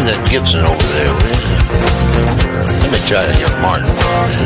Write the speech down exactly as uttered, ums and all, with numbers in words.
that Gibson over there, will you? Let me try to get Martin.